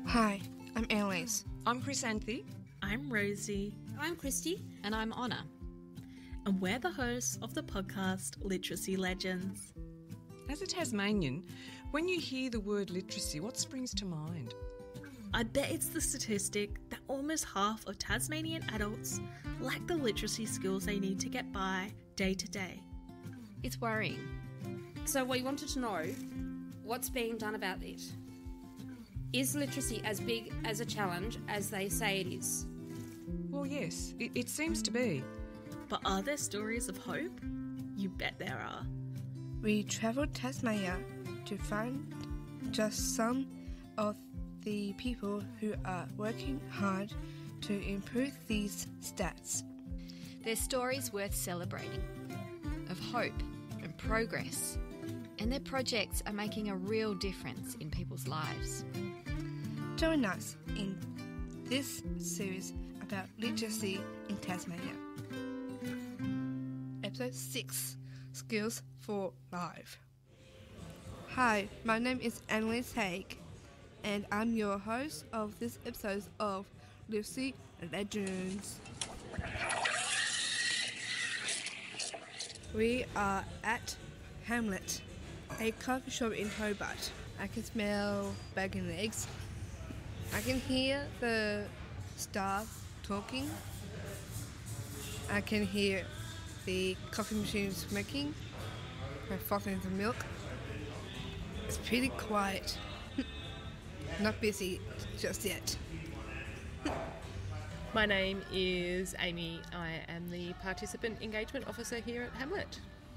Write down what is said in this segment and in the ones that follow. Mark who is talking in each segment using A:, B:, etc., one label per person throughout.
A: Hi, I'm Annalise.
B: I'm Chrysanthi.
C: I'm Rosie.
D: I'm Christy.
E: And I'm Honor.
C: And we're the hosts of the podcast Literacy Legends.
B: As a Tasmanian, when you hear the word literacy, what springs to mind?
C: I bet it's the statistic that almost half of Tasmanian adults lack the literacy skills they need to get by day to day.
E: It's worrying.
D: So we wanted to know what's being done about it. Is literacy as big as a challenge as they say it is?
B: Well, yes, it seems to be.
C: But are there stories of hope? You bet there are.
A: We travelled Tasmania to find just some of the people who are working hard to improve these stats.
E: They're stories worth celebrating, of hope and progress, and their projects are making a real difference in people's lives.
A: Join us in this series about literacy in Tasmania. Episode 6, Skills for Life. Hi, my name is Annalise Haig, and I'm your host of this episode of Literacy Legends. We are at Hamlet, a coffee shop in Hobart. I can smell bacon and eggs. I can hear the staff talking. I can hear the coffee machine smoking, frothing the milk. It's pretty quiet. Not busy just yet.
F: My name is Amy. I am the Participant Engagement Officer here at Hamlet.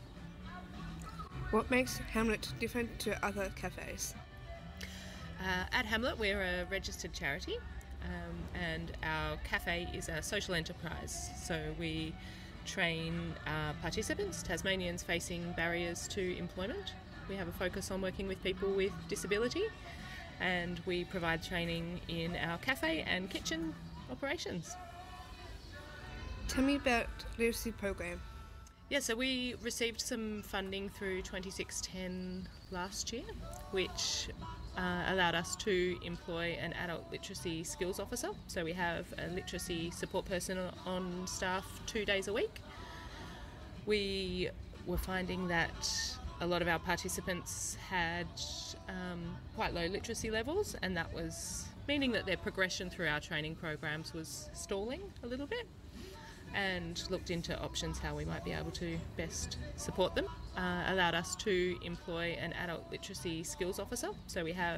A: What makes Hamlet different to other cafes?
F: At Hamlet, we're a registered charity, and our cafe is a social enterprise. So we train participants, Tasmanians facing barriers to employment. We have a focus on working with people with disability, and we provide training in our cafe and kitchen operations.
A: Tell me about the literacy program.
F: Yeah, so we received some funding through 2610 last year, which allowed us to employ an adult literacy skills officer. So we have a literacy support person on staff 2 days a week. We were finding that a lot of our participants had quite low literacy levels, and that was meaning that their progression through our training programs was stalling a little bit, and looked into options how we might be able to best support them. Allowed us to employ an adult literacy skills officer. So we